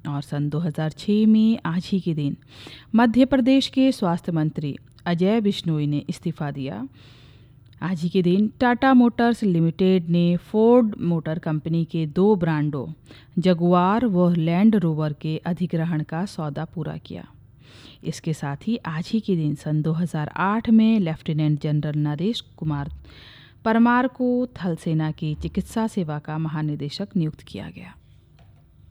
और सन 2006 में आज ही के दिन मध्य प्रदेश के स्वास्थ्य मंत्री अजय बिश्नोई ने इस्तीफा दिया। आज ही के दिन टाटा मोटर्स लिमिटेड ने फोर्ड मोटर कंपनी के 2 ब्रांडों जगुआर व लैंड रोवर के अधिग्रहण का सौदा पूरा किया। इसके साथ ही आज ही के दिन सन 2008 में लेफ्टिनेंट जनरल नरेश कुमार परमार को थल सेना की चिकित्सा सेवा का महानिदेशक नियुक्त किया गया।